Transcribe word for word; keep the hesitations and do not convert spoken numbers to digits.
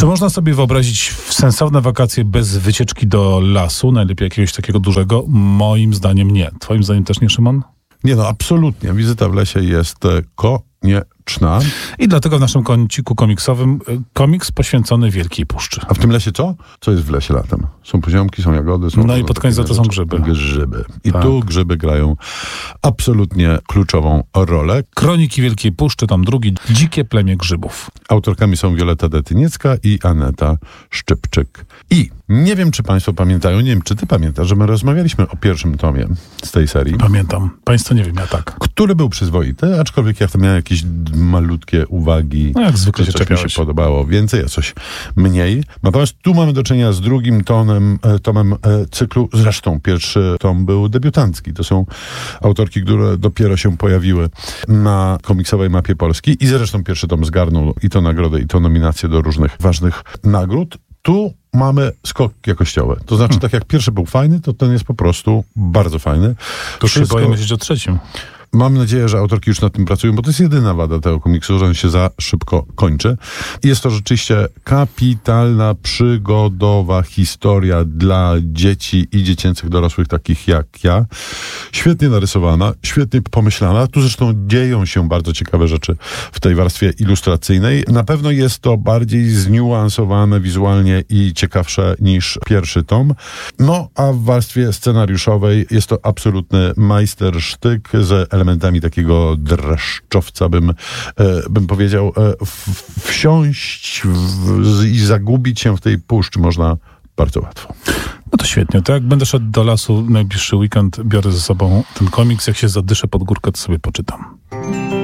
Czy można sobie wyobrazić sensowne wakacje bez wycieczki do lasu, najlepiej jakiegoś takiego dużego? Moim zdaniem nie. Twoim zdaniem też nie, Szymon? Nie no, absolutnie. Wizyta w lesie jest e, konieczna. I dlatego w naszym kąciku komiksowym y, komiks poświęcony Wielkiej Puszczy. A w tym lesie co? Co jest w lesie latem? Są poziomki, są jagody. Są No i pod koniec za to są grzyby. Grzyby. I Tak. tu grzyby grają absolutnie kluczową rolę. Kroniki Wielkiej Puszczy, tom drugi, Dzikie plemię grzybów. Autorkami są Wioleta Detyniecka i Aneta Szczypczyk. I nie wiem, czy państwo pamiętają, nie wiem, czy ty pamiętasz, że my rozmawialiśmy o pierwszym tomie z tej serii. Pamiętam. Państwo nie wiem, ja tak. Który był przyzwoity, aczkolwiek ja tam miałem jakieś malutkie uwagi. No jak zwykle się coś mi czepiałeś. się podobało więcej, a coś mniej. Natomiast tu mamy do czynienia z drugim tonem, e, tomem e, cyklu. Zresztą pierwszy tom był debiutancki. To są autorki, które dopiero się pojawiły na komiksowej mapie Polski i zresztą pierwszy tom zgarnął i to nagrodę, i to nominację do różnych ważnych nagród. Tu mamy skok jakościowy. To znaczy, hmm. tak jak pierwszy był fajny, to ten jest po prostu bardzo fajny. To się boję myśleć o trzecim. Mam nadzieję, że autorki już nad tym pracują, bo to jest jedyna wada tego komiksu, że on się za szybko kończy. Jest to rzeczywiście kapitalna, przygodowa historia dla dzieci i dziecięcych dorosłych takich jak ja. Świetnie narysowana, świetnie pomyślana. Tu zresztą dzieją się bardzo ciekawe rzeczy w tej warstwie ilustracyjnej. Na pewno jest to bardziej zniuansowane wizualnie i ciekawsze niż pierwszy tom. No, a w warstwie scenariuszowej jest to absolutny majstersztyk ze elementami takiego dreszczowca, bym, e, bym powiedział. E, w, wsiąść w, i zagubić się w tej puszczy można bardzo łatwo. No to świetnie. To jak będę szedł do lasu najbliższy weekend, biorę ze sobą ten komiks. Jak się zadyszę pod górkę, to sobie poczytam.